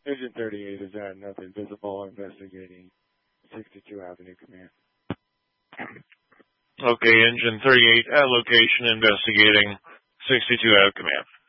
Engine 38 is at nothing visible, investigating 62 Avenue Command. Okay, Engine 38 at location, investigating 62 Ave Command.